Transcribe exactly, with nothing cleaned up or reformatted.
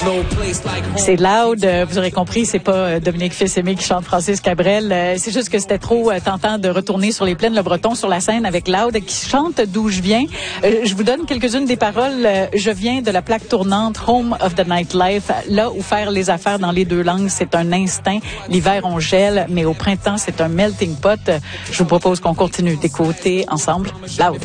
C'est Loud, vous aurez compris, c'est pas Dominique Fils-Aimé qui chante Francis Cabrel. C'est juste que c'était trop tentant de retourner sur les plaines Le Breton sur la scène avec Loud qui chante D'où je viens. Je vous donne quelques-unes des paroles. Je viens de la plaque tournante Home of the Nightlife, là où faire les affaires dans les deux langues, c'est un instinct. L'hiver, on gèle, mais au printemps, c'est un melting pot. Je vous propose qu'on continue d'écouter ensemble Loud.